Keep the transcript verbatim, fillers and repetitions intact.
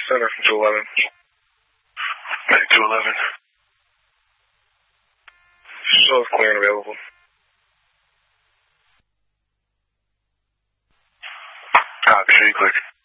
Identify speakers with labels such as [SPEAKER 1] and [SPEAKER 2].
[SPEAKER 1] center from two eleven.
[SPEAKER 2] Back two eleven.
[SPEAKER 1] Show is clear and available.
[SPEAKER 2] Copy, show you quick.